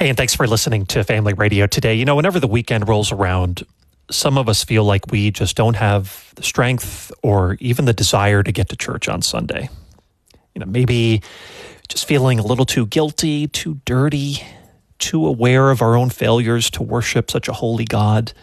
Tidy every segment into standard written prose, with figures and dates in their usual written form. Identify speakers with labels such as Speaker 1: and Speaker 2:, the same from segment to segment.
Speaker 1: Hey, and thanks for listening to Family Radio today. You know, whenever the weekend rolls around, some of us feel like we just don't have the strength or even the desire to get to church on Sunday. You know, maybe just feeling a little too guilty, too dirty, too aware of our own failures to worship such a holy God.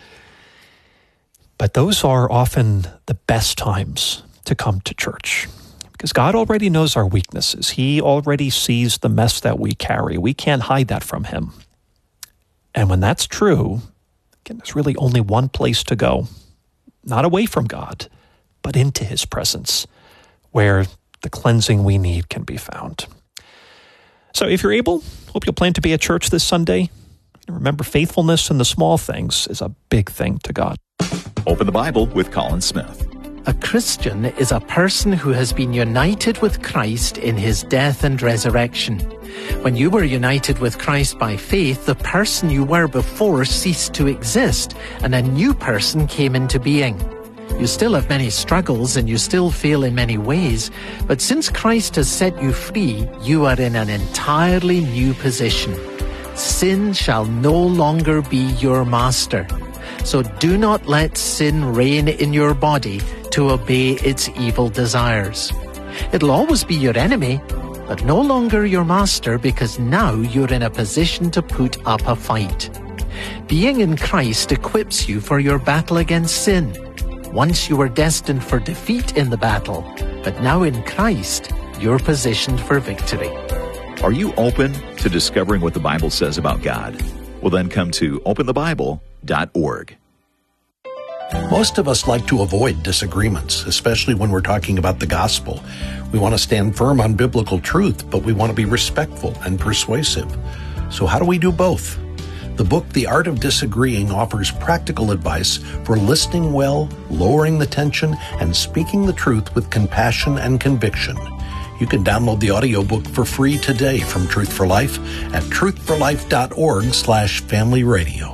Speaker 1: But those are often the best times to come to church because God already knows our weaknesses. He already sees the mess that we carry. We can't hide that from Him. And when that's true, again, there's really only one place to go, not away from God, but into His presence, where the cleansing we need can be found. So if you're able, hope you'll plan to be at church this Sunday. Remember, faithfulness in the small things is a big thing to God.
Speaker 2: Open the Bible with Colin Smith.
Speaker 3: A Christian is a person who has been united with Christ in His death and resurrection. When you were united with Christ by faith, the person you were before ceased to exist, and a new person came into being. You still have many struggles and you still fail in many ways, but since Christ has set you free, you are in an entirely new position. Sin shall no longer be your master. So do not let sin reign in your body to obey its evil desires. It'll always be your enemy, but no longer your master, because now you're in a position to put up a fight. Being in Christ equips you for your battle against sin. Once you were destined for defeat in the battle, but now in Christ, you're positioned for victory.
Speaker 2: Are you open to discovering what the Bible says about God? Well, then come to openthebible.org.
Speaker 4: Most of us like to avoid disagreements, especially when we're talking about the gospel. We want to stand firm on biblical truth, but we want to be respectful and persuasive. So how do we do both? The book, The Art of Disagreeing, offers practical advice for listening well, lowering the tension, and speaking the truth with compassion and conviction. You can download the audiobook for free today from Truth for Life at truthforlife.org/familyradio.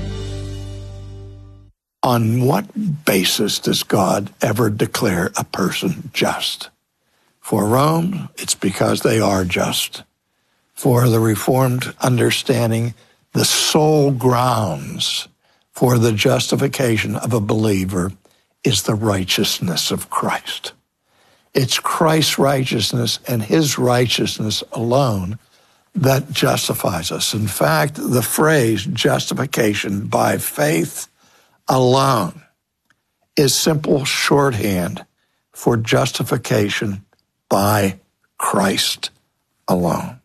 Speaker 5: On what basis does God ever declare a person just? For Rome, it's because they are just. For the Reformed understanding, the sole grounds for the justification of a believer is the righteousness of Christ. It's Christ's righteousness and His righteousness alone that justifies us. In fact, the phrase justification by faith alone is simple shorthand for justification by Christ alone.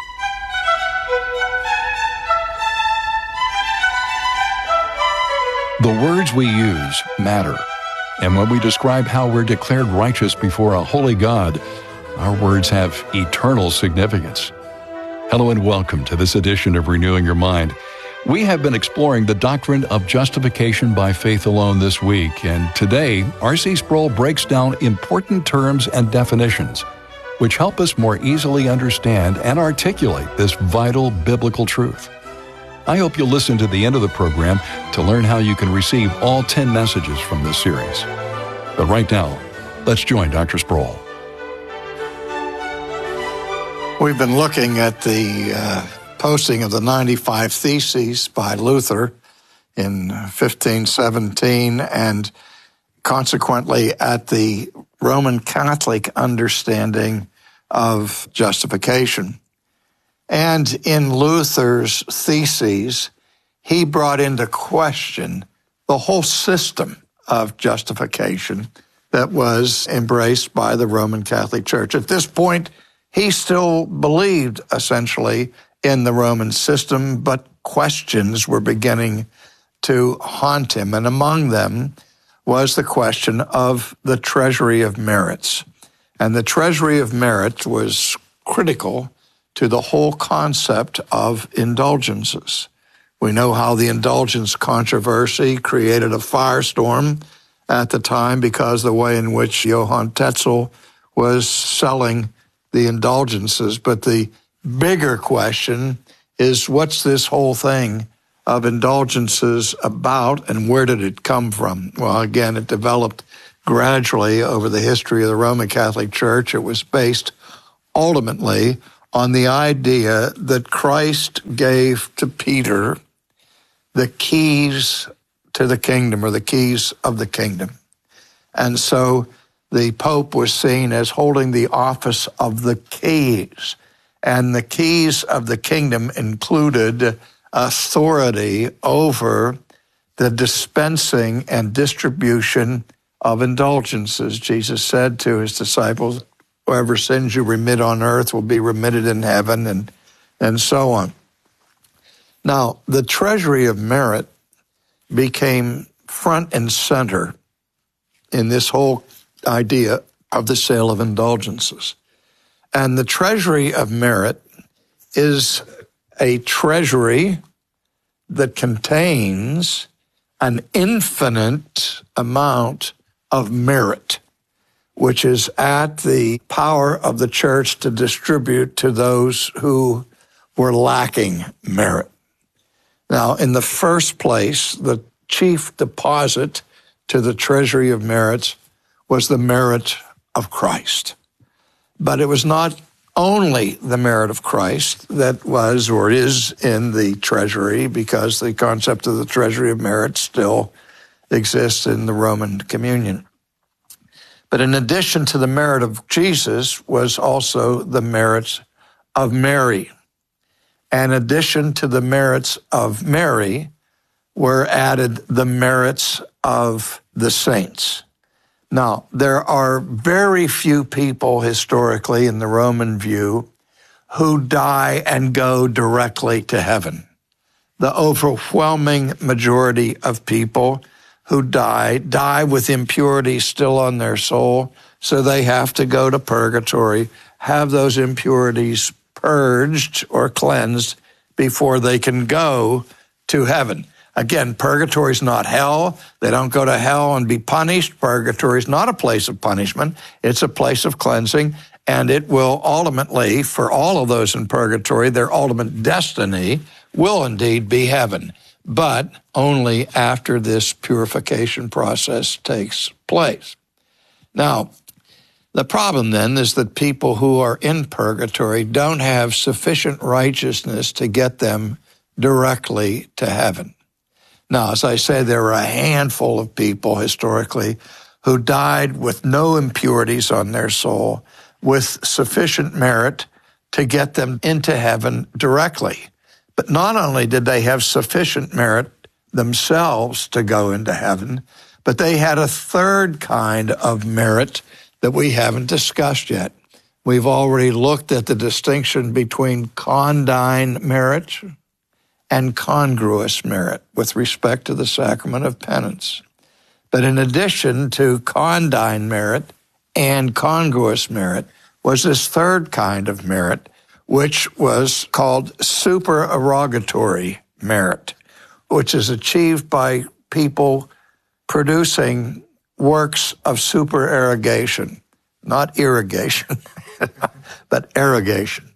Speaker 6: The words we use matter. And when we describe how we're declared righteous before a holy God, our words have eternal significance. Hello and welcome to this edition of Renewing Your Mind. We have been exploring the doctrine of justification by faith alone this week, and today, R.C. Sproul breaks down important terms and definitions, which help us more easily understand and articulate this vital biblical truth. I hope you'll listen to the end of the program to learn how you can receive all 10 messages from this series. But right now, let's join Dr. Sproul.
Speaker 5: We've been looking at the posting of the 95 Theses by Luther in 1517, and consequently at the Roman Catholic understanding of justification. And in Luther's theses, he brought into question the whole system of justification that was embraced by the Roman Catholic Church. At this point, he still believed essentially in the Roman system, but questions were beginning to haunt him. And among them was the question of the treasury of merits. And the treasury of merit was critical to the whole concept of indulgences. We know how the indulgence controversy created a firestorm at the time because the way in which Johann Tetzel was selling the indulgences. But the bigger question is, what's this whole thing of indulgences about, and where did it come from? Well, again, it developed gradually over the history of the Roman Catholic Church. It was based ultimately on the idea that Christ gave to Peter the keys to the kingdom, or the keys of the kingdom. And so the Pope was seen as holding the office of the keys. And the keys of the kingdom included authority over the dispensing and distribution of indulgences. Jesus said to his disciples, whoever sins you remit on earth will be remitted in heaven, and so on. Now, the treasury of merit became front and center in this whole idea of the sale of indulgences. And the treasury of merit is a treasury that contains an infinite amount of merit, which is at the power of the church to distribute to those who were lacking merit. Now, in the first place, the chief deposit to the treasury of merits was the merit of Christ. But it was not only the merit of Christ that was or is in the treasury, because the concept of the treasury of merit still exists in the Roman communion. But in addition to the merit of Jesus was also the merits of Mary. And in addition to the merits of Mary were added the merits of the saints. Now, there are very few people historically in the Roman view who die and go directly to heaven. The overwhelming majority of people who die with impurities still on their soul, so they have to go to purgatory, have those impurities purged or cleansed before they can go to heaven. Again, purgatory is not hell. They don't go to hell and be punished. Purgatory is not a place of punishment. It's a place of cleansing, and it will ultimately, for all of those in purgatory, their ultimate destiny will indeed be heaven, but only after this purification process takes place. Now, the problem then is that people who are in purgatory don't have sufficient righteousness to get them directly to heaven. Now, as I say, there are a handful of people historically who died with no impurities on their soul, with sufficient merit to get them into heaven directly. But not only did they have sufficient merit themselves to go into heaven, but they had a third kind of merit that we haven't discussed yet. We've already looked at the distinction between condign merit and congruous merit with respect to the sacrament of penance. But in addition to condign merit and congruous merit was this third kind of merit, which was called supererogatory merit, which is achieved by people producing works of supererogation, not irrigation, but erogation.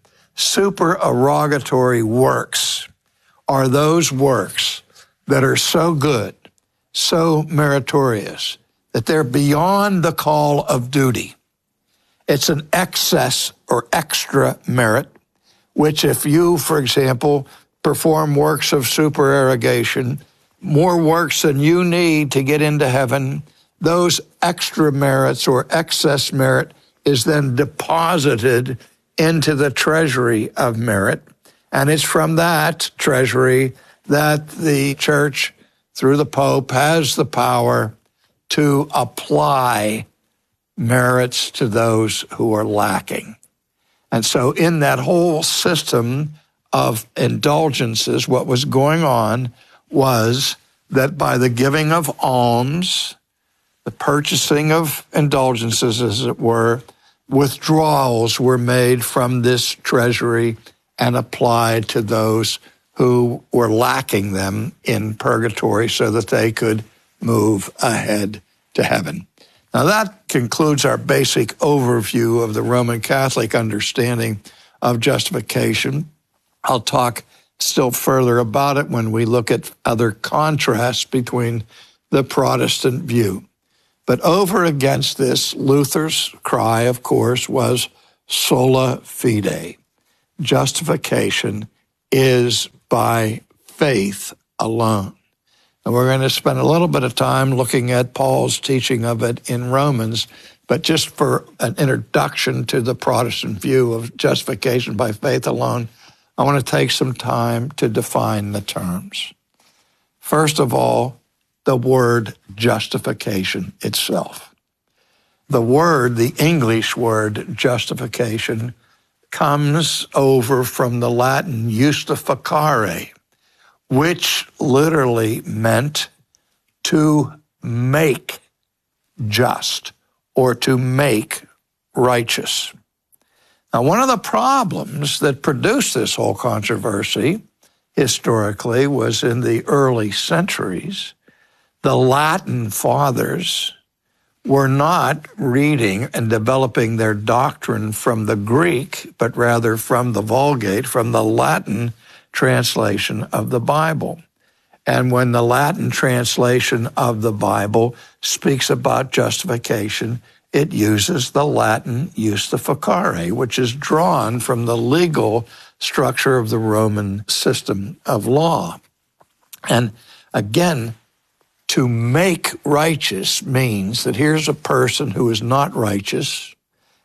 Speaker 5: Supererogatory works are those works that are so good, so meritorious, that they're beyond the call of duty. It's an excess or extra merit, which if you, for example, perform works of supererogation, more works than you need to get into heaven, those extra merits or excess merit is then deposited into the treasury of merit. And it's from that treasury that the church, through the Pope, has the power to apply merits to those who are lacking. And so in that whole system of indulgences, what was going on was that by the giving of alms, the purchasing of indulgences, as it were, withdrawals were made from this treasury and applied to those who were lacking them in purgatory so that they could move ahead to heaven. Now that concludes our basic overview of the Roman Catholic understanding of justification. I'll talk still further about it when we look at other contrasts between the Protestant view. But over against this, Luther's cry, of course, was sola fide. justification is by faith alone. And we're going to spend a little bit of time looking at Paul's teaching of it in Romans, but just for an introduction to the Protestant view of justification by faith alone, I want to take some time to define the terms. First of all, the word justification itself. The English word justification, comes over from the Latin justificare, which literally meant to make just or to make righteous. Now, one of the problems that produced this whole controversy historically was in the early centuries, the Latin fathers were not reading and developing their doctrine from the Greek, but rather from the Vulgate, from the Latin translation of the Bible. And when the Latin translation of the Bible speaks about justification, it uses the Latin justificare, which is drawn from the legal structure of the Roman system of law. And again, to make righteous means that here's a person who is not righteous,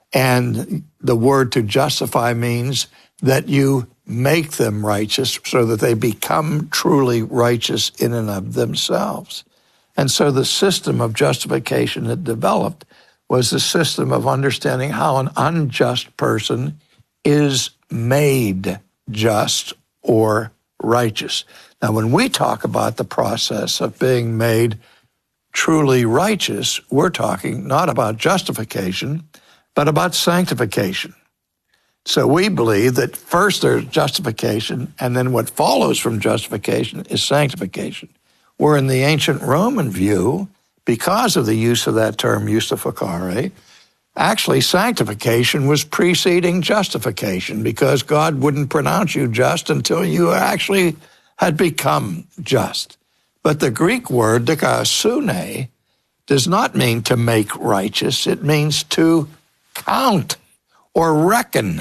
Speaker 5: and the word to justify means that you make them righteous so that they become truly righteous in and of themselves. And so the system of justification that developed was the system of understanding how an unjust person is made just or righteous. Now, when we talk about the process of being made truly righteous, we're talking not about justification, but about sanctification. So we believe that first there's justification, and then what follows from justification is sanctification. Where in the ancient Roman view, because of the use of that term justificare, actually sanctification was preceding justification, because God wouldn't pronounce you just until you actually had become just. But the Greek word dikaiosune does not mean to make righteous. It means to count or reckon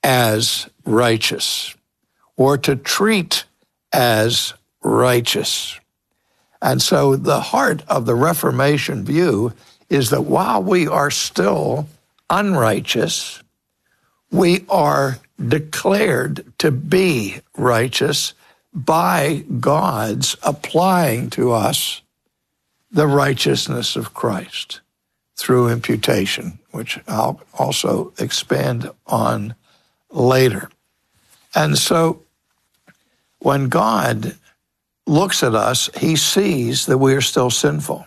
Speaker 5: as righteous, or to treat as righteous. And so the heart of the Reformation view is that while we are still unrighteous, we are declared to be righteous by God's applying to us the righteousness of Christ through imputation, which I'll also expand on later. And so when God looks at us, he sees that we are still sinful.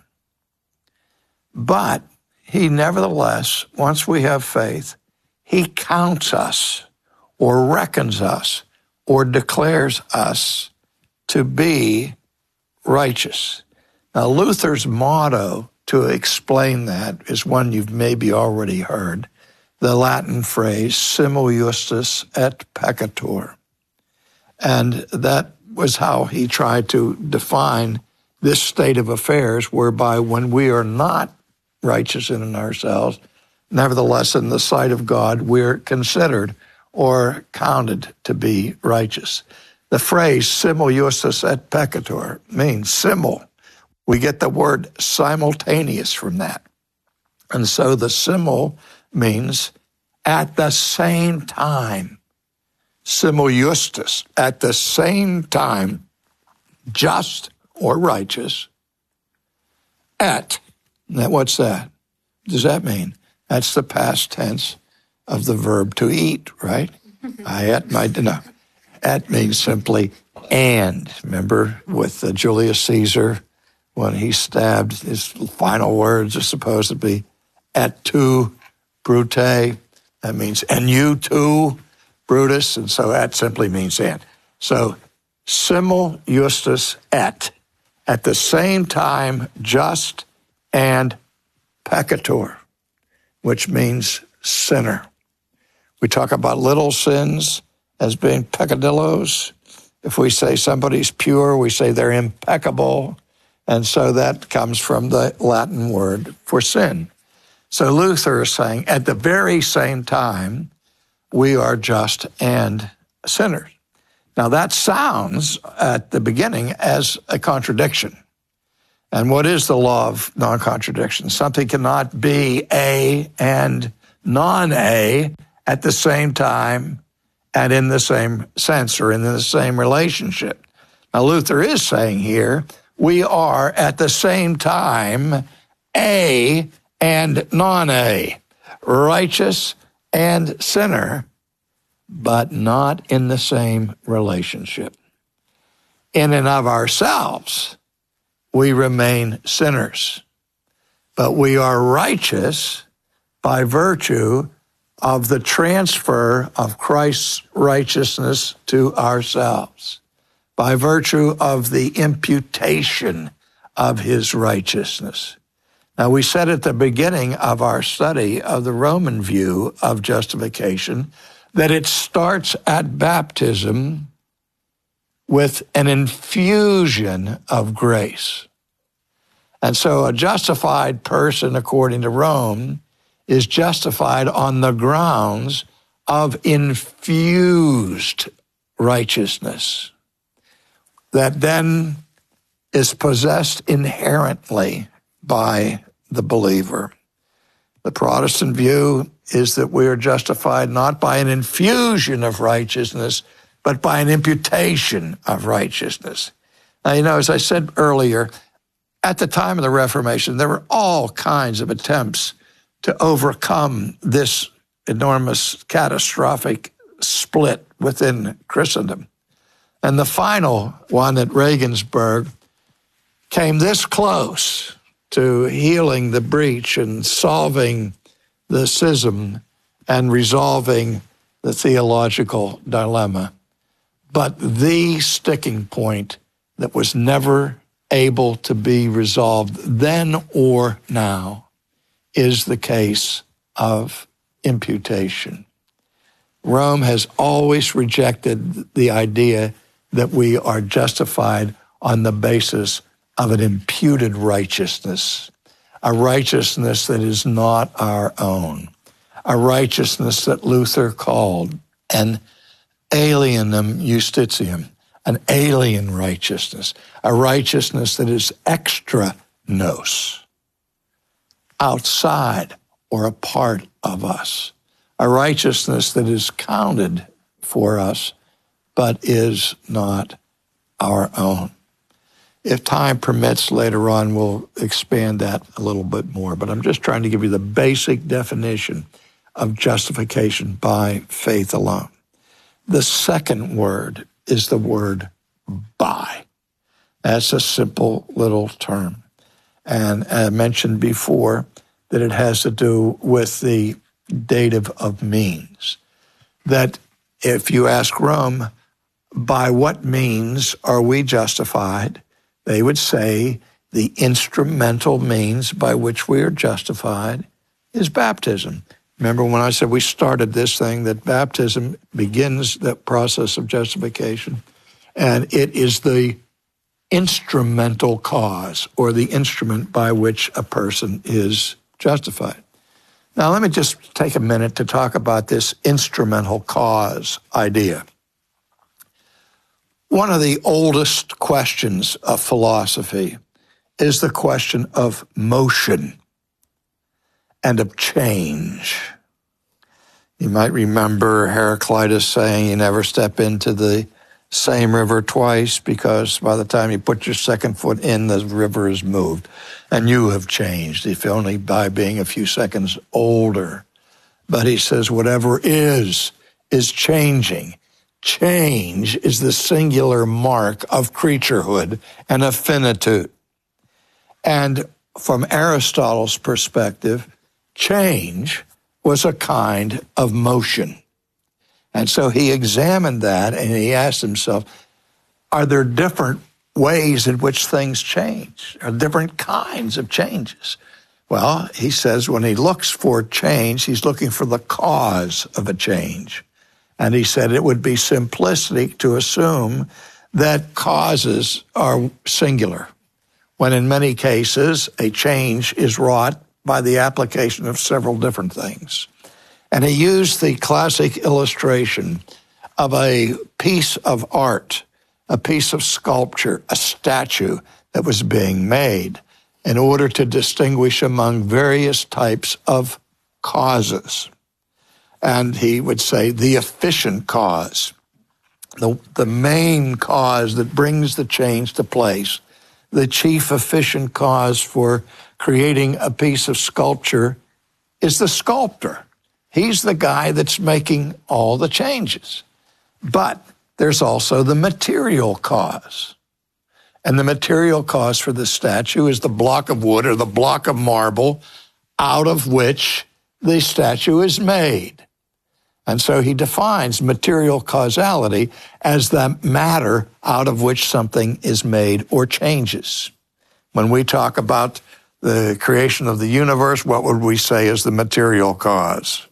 Speaker 5: But he nevertheless, once we have faith, he counts us or reckons us or declares us to be righteous. Now, Luther's motto to explain that is one you've maybe already heard, the Latin phrase, simul justus et peccator. And that was how he tried to define this state of affairs, whereby when we are not righteous in ourselves, nevertheless, in the sight of God, we're considered or counted to be righteous. The phrase simul justus et peccator means simul. We get the word simultaneous from that. And so the simul means at the same time. Simul justus, at the same time, just or righteous, at. Now, what's that? What does that mean? That's the past tense of the verb to eat, right? I ate my dinner. At means simply and. Remember with Julius Caesar, when he stabbed, his final words are supposed to be et tu, Brute. That means and you too, Brutus. And so at simply means and. So simul justus et, at the same time, just and peccator, which means sinner. We talk about little sins as being peccadillos. If we say somebody's pure, we say they're impeccable. And so that comes from the Latin word for sin. So Luther is saying at the very same time, we are just and sinners. Now that sounds at the beginning as a contradiction. And what is the law of non-contradiction? Something cannot be A and non-A at the same time and in the same sense or in the same relationship. Now Luther is saying here, we are at the same time A and non-A, righteous and sinner, but not in the same relationship. In and of ourselves, we remain sinners, but we are righteous by virtue of the transfer of Christ's righteousness to ourselves, by virtue of the imputation of his righteousness. Now, we said at the beginning of our study of the Roman view of justification that it starts at baptism with an infusion of grace. And so a justified person, according to Rome, is justified on the grounds of infused righteousness that then is possessed inherently by the believer. The Protestant view is that we are justified not by an infusion of righteousness, but by an imputation of righteousness. Now, as I said earlier, at the time of the Reformation, there were all kinds of attempts to overcome this enormous catastrophic split within Christendom. And the final one at Regensburg came this close to healing the breach and solving the schism and resolving the theological dilemma. But the sticking point that was never able to be resolved then or now is the case of imputation. Rome has always rejected the idea that we are justified on the basis of an imputed righteousness, a righteousness that is not our own, a righteousness that Luther called an alienum justitium, an alien righteousness, a righteousness that is extra nos, outside or a part of us, a righteousness that is counted for us but is not our own. If time permits, later on we'll expand that a little bit more, but I'm just trying to give you the basic definition of justification by faith alone. The second word is the word by. That's a simple little term. And I mentioned before that it has to do with the dative of means. That if you ask Rome, by what means are we justified? They would say the instrumental means by which we are justified is baptism. Remember when I said we started this thing, that baptism begins the process of justification, and it is the instrumental cause or the instrument by which a person is justified. Now, let me just take a minute to talk about this instrumental cause idea. One of the oldest questions of philosophy is the question of motion and of change. You might remember Heraclitus saying you never step into the same river twice, because by the time you put your second foot in, the river has moved and you have changed, if only by being a few seconds older. But he says whatever is changing. Change is the singular mark of creaturehood and of finitude. And from Aristotle's perspective, change was a kind of motion. And so he examined that and he asked himself, are there different ways in which things change? Are different kinds of changes? Well, he says when he looks for change, he's looking for the cause of a change. And he said it would be simplistic to assume that causes are singular, when in many cases a change is wrought by the application of several different things. And he used the classic illustration of a piece of art, a piece of sculpture, a statue that was being made in order to distinguish among various types of causes. And he would say the efficient cause, the main cause that brings the change to place, the chief efficient cause for creating a piece of sculpture is the sculptor. He's the guy that's making all the changes. But there's also the material cause. And the material cause for the statue is the block of wood or the block of marble out of which the statue is made. And so he defines material causality as the matter out of which something is made or changes. When we talk about the creation of the universe, what would we say is the material cause?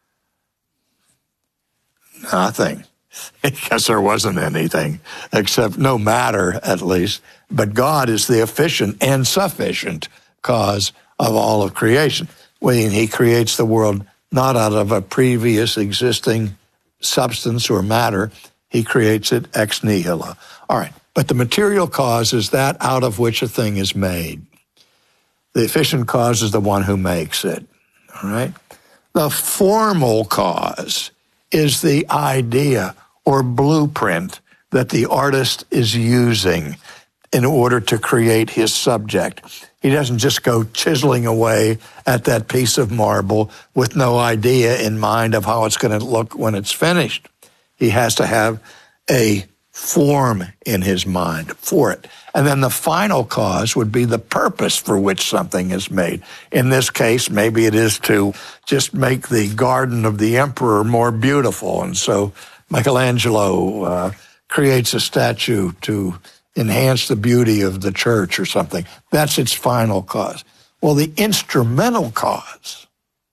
Speaker 5: Nothing, because there wasn't anything except no matter, at least. But God is the efficient and sufficient cause of all of creation. When he creates the world not out of a previous existing substance or matter, he creates it ex nihilo. All right, but the material cause is that out of which a thing is made. The efficient cause is the one who makes it, all right? The formal cause is the idea or blueprint that the artist is using in order to create his subject. He doesn't just go chiseling away at that piece of marble with no idea in mind of how it's going to look when it's finished. He has to have a form in his mind for it. And then the final cause would be the purpose for which something is made. In this case, maybe it is to just make the garden of the emperor more beautiful. And so Michelangelo creates a statue to enhance the beauty of the church or something. That's its final cause. Well, the instrumental cause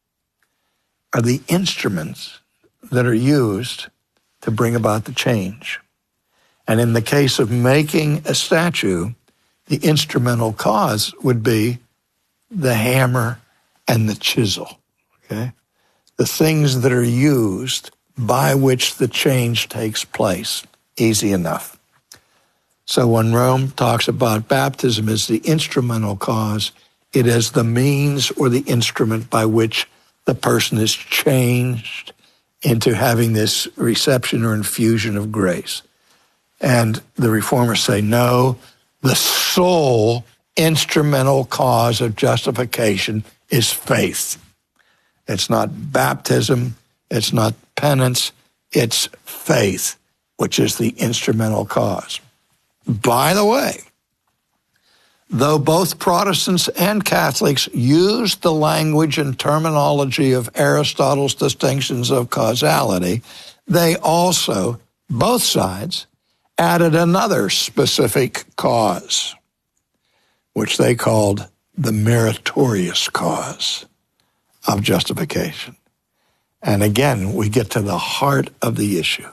Speaker 5: are the instruments that are used to bring about the change. And in the case of making a statue, the instrumental cause would be the hammer and the chisel, okay? The things that are used by which the change takes place. Easy enough. So when Rome talks about baptism as the instrumental cause, it is the means or the instrument by which the person is changed into having this reception or infusion of grace. And the reformers say, no, the sole instrumental cause of justification is faith. It's not baptism, it's not penance, it's faith, which is the instrumental cause. By the way, though both Protestants and Catholics used the language and terminology of Aristotle's distinctions of causality, they also, both sides, added another specific cause, which they called the meritorious cause of justification. And again, we get to the heart of the issue.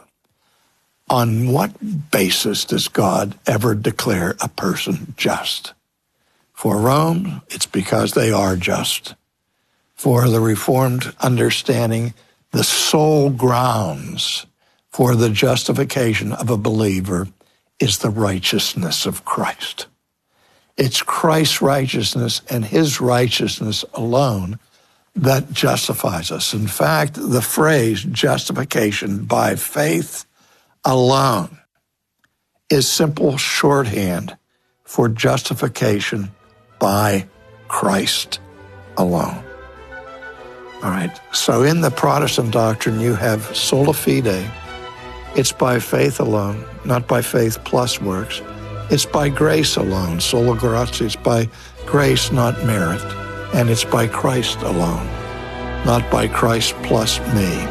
Speaker 5: On what basis does God ever declare a person just? For Rome, it's because they are just. For the Reformed understanding, the sole grounds for the justification of a believer is the righteousness of Christ. It's Christ's righteousness and his righteousness alone that justifies us. In fact, the phrase justification by faith alone is simple shorthand for justification by Christ alone. All right, so in the Protestant doctrine, you have sola fide. It's by faith alone, not by faith plus works. It's by grace alone, sola gratia. It's by grace, not merit. And it's by Christ alone, not by Christ plus me.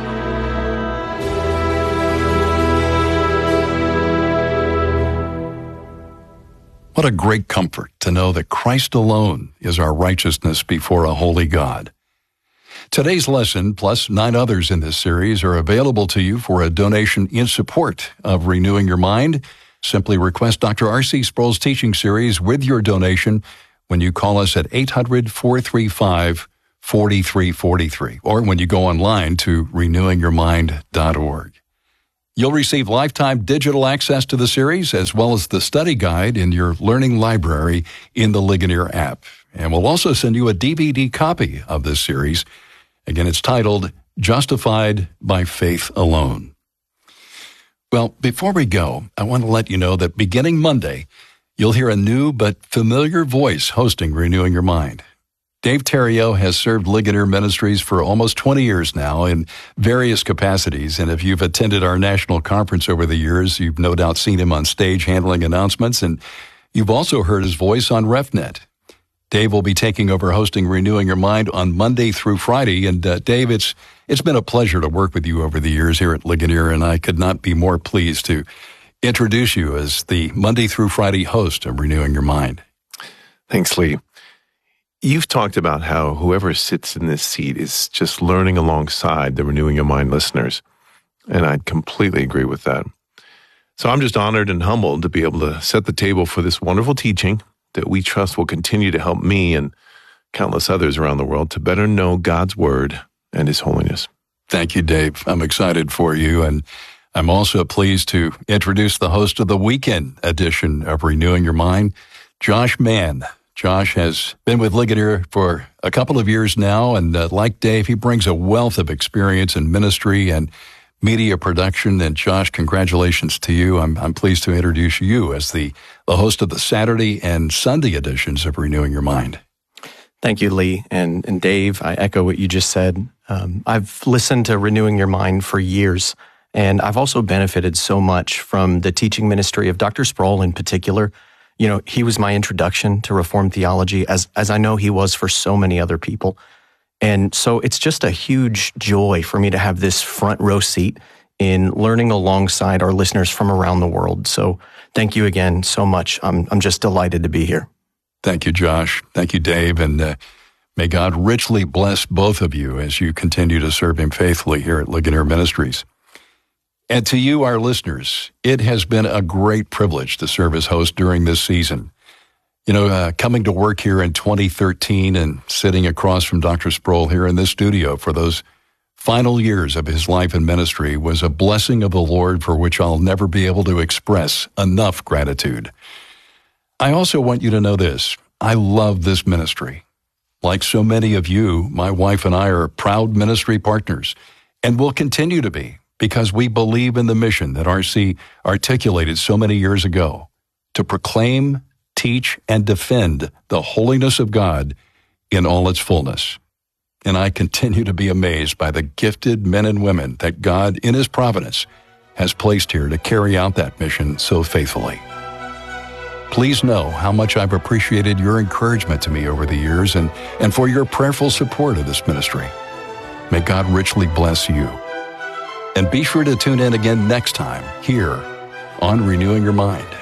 Speaker 6: What a great comfort to know that Christ alone is our righteousness before a holy God. Today's lesson, plus 9 others in this series, are available to you for a donation in support of Renewing Your Mind. Simply request Dr. R.C. Sproul's teaching series with your donation when you call us at 800-435-4830. 4343, or when you go online to renewingyourmind.org. You'll receive lifetime digital access to the series as well as the study guide in your learning library in the Ligonier app. And we'll also send you a DVD copy of this series. Again, it's titled Justified by Faith Alone. Well, before we go, I want to let you know that beginning Monday, you'll hear a new but familiar voice hosting Renewing Your Mind. Dave Theriot has served Ligonier Ministries for almost 20 years now in various capacities, and if you've attended our national conference over the years, you've no doubt seen him on stage handling announcements, and you've also heard his voice on RefNet. Dave will be taking over hosting Renewing Your Mind on Monday through Friday, and Dave, it's been a pleasure to work with you over the years here at Ligonier, and I could not be more pleased to introduce you as the Monday through Friday host of Renewing Your Mind.
Speaker 7: Thanks, Lee. You've talked about how whoever sits in this seat is just learning alongside the Renewing Your Mind listeners, and I completely agree with that. So I'm just honored and humbled to be able to set the table for this wonderful teaching that we trust will continue to help me and countless others around the world to better know God's Word and His holiness.
Speaker 6: Thank you, Dave. I'm excited for you, and I'm also pleased to introduce the host of the weekend edition of Renewing Your Mind, Josh Mann. Josh has been with Ligonier for a couple of years now, and like Dave, he brings a wealth of experience in ministry and media production. And Josh, congratulations to you. I'm pleased to introduce you as the host of the Saturday and Sunday editions of Renewing Your Mind.
Speaker 8: Thank you, Lee. And Dave, I echo what you just said. I've listened to Renewing Your Mind for years, and I've also benefited so much from the teaching ministry of Dr. Sproul in particular. You know, he was my introduction to Reformed theology, as I know he was for so many other people. And so it's just a huge joy for me to have this front row seat in learning alongside our listeners from around the world. So thank you again so much. I'm just delighted to be here.
Speaker 6: Thank you, Josh. Thank you, Dave. And may God richly bless both of you as you continue to serve Him faithfully here at Ligonier Ministries. And to you, our listeners, it has been a great privilege to serve as host during this season. You know, coming to work here in 2013 and sitting across from Dr. Sproul here in this studio for those final years of his life and ministry was a blessing of the Lord for which I'll never be able to express enough gratitude. I also want you to know this. I love this ministry. Like so many of you, my wife and I are proud ministry partners and will continue to be, because we believe in the mission that RC articulated so many years ago to proclaim, teach, and defend the holiness of God in all its fullness. And I continue to be amazed by the gifted men and women that God, in His providence, has placed here to carry out that mission so faithfully. Please know how much I've appreciated your encouragement to me over the years and for your prayerful support of this ministry. May God richly bless you. And be sure to tune in again next time here on Renewing Your Mind.